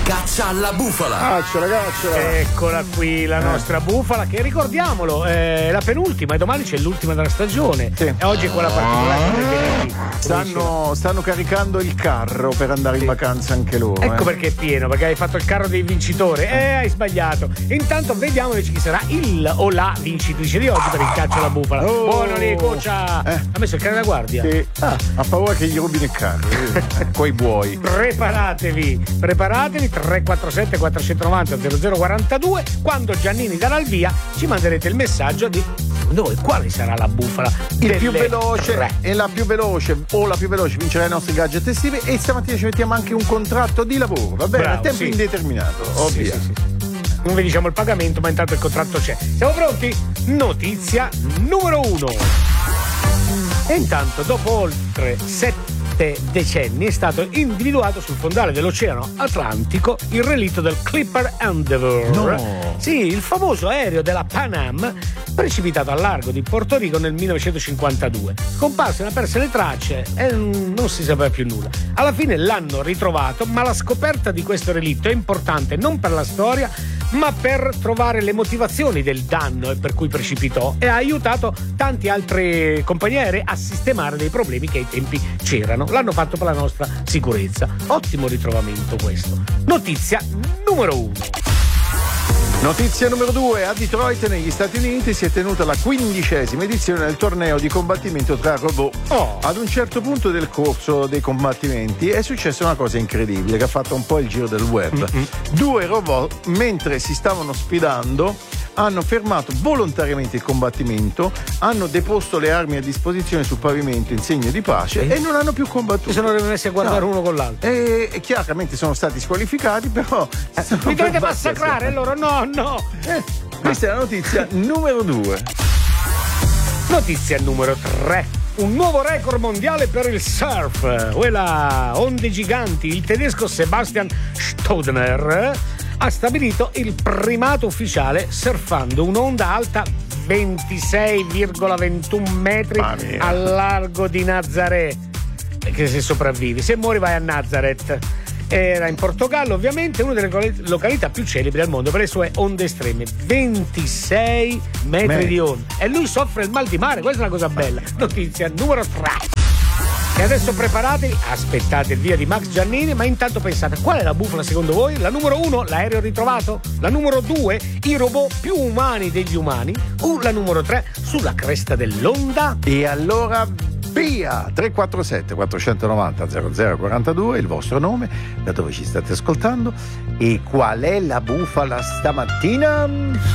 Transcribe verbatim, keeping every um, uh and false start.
Caccia alla bufala. Caccia, ragazzi. Eccola qui la nostra eh. bufala, che ricordiamolo è la penultima e domani c'è l'ultima della stagione. Sì. E oggi è quella particolare del venerdì. Stanno, stanno caricando il carro per andare sì. in vacanza anche loro. Ecco eh. perché è pieno, perché hai fatto il carro dei vincitori. Eh, hai sbagliato. Intanto vediamo invece chi sarà il o la vincitrice di oggi per il Caccia alla bufala. Oh. Buono lì, Coccia. Eh. Ha messo il cane da guardia. Sì. Ah. Ha paura che gli rubino il carro. Coi buoi. Preparatevi, preparatevi. tre quattro sette quattro nove zero zero zero quattro due. Quando Giannini darà il via ci manderete il messaggio di noi quale sarà la bufala il più veloce tre. E la più veloce o la più veloce vincerà i nostri gadget estivi. E stamattina ci mettiamo anche un contratto di lavoro, va bene? Bravo, a tempo sì. indeterminato, ovvio. Sì, sì, sì. Non vi diciamo il pagamento, ma intanto il contratto c'è. Siamo pronti? Notizia numero uno. E intanto dopo oltre sette decenni è stato individuato sul fondale dell'Oceano Atlantico il relitto del Clipper Endeavour. No. Sì, il famoso aereo della Pan Am precipitato al largo di Porto Rico nel millenovecentocinquantadue. Scomparso e perse le tracce e non si sapeva più nulla. Alla fine l'hanno ritrovato, ma la scoperta di questo relitto è importante non per la storia, ma per trovare le motivazioni del danno e per cui precipitò, e ha aiutato tanti altri compagnie aeree a sistemare dei problemi che ai tempi c'erano. L'hanno fatto per la nostra sicurezza. Ottimo ritrovamento questo. Notizia numero uno. Notizia numero due. A Detroit, negli Stati Uniti, si è tenuta la quindicesima edizione del torneo di combattimento tra robot. Oh. Ad un certo punto del corso dei combattimenti è successa una cosa incredibile che ha fatto un po' il giro del web. Mm-hmm. Due robot, mentre si stavano sfidando, hanno fermato volontariamente il combattimento, hanno deposto le armi a disposizione sul pavimento in segno di pace e, e non hanno più combattuto. Si sono rimessi a guardare no. uno con l'altro. E, e chiaramente sono stati squalificati, però eh, mi dovete massacrare loro, no, no. Eh, questa è la notizia numero due. Notizia numero tre. Un nuovo record mondiale per il surf. Quella onde giganti. Il tedesco Sebastian Staudener ha stabilito il primato ufficiale surfando un'onda alta ventisei virgola ventuno metri al largo di Nazaré. Che se sopravvivi, se muori vai a Nazareth. Era in Portogallo, ovviamente, una delle località più celebri al mondo per le sue onde estreme. ventisei metri Me. di onda. E lui soffre il mal di mare, questa è una cosa bella. Notizia numero tre. E adesso preparatevi, aspettate il via di Max Giannini, ma intanto pensate, qual è la bufala secondo voi? La numero uno, l'aereo ritrovato? La numero due, i robot più umani degli umani? O la numero tre, sulla cresta dell'onda? E allora via! tre quattro sette quattro nove zero zero zero quattro due, il vostro nome, da dove ci state ascoltando e qual è la bufala stamattina?